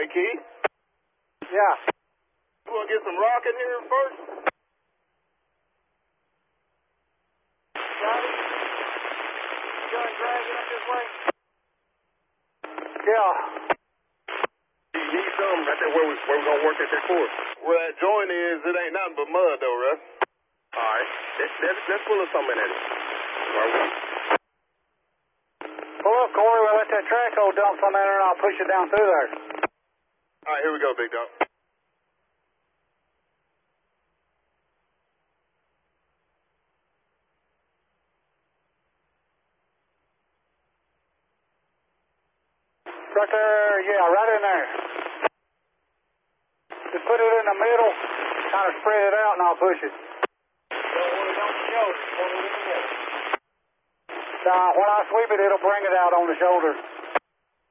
Hey, Keith. Yeah. You want to get some rock in here first? Johnny? You gonna drag it up this way? Yeah. You need some right there where we're going to work at that course. Where that joint is, it ain't nothing but mud, though, Russ. All right. Let's pull us something in it. Pull up, Corey. We'll let that track hole dump some in there, and I'll push it down through there. All right, here we go, big dog. Right there, yeah, right in there. Just put it in the middle, kind of spread it out, and I'll push it. Don't want it on the shoulder, put it in the middle. When I sweep it, it'll bring it out on the shoulder.